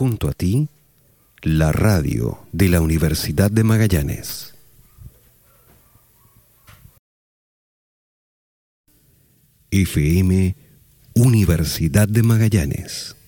junto a ti, la radio de la Universidad de Magallanes. FM Universidad de Magallanes.